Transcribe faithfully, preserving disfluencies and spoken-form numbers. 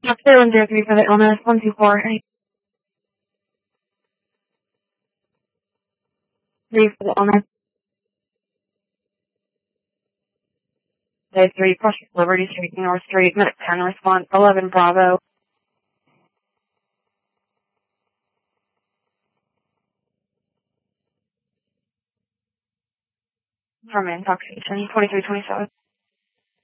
Foxtrot one zero three for the illness, one two four. Three for the illness. Day three, Project Liberty Street, North Street, minute ten, response eleven Bravo. From intoxication, twenty-three twenty-seven.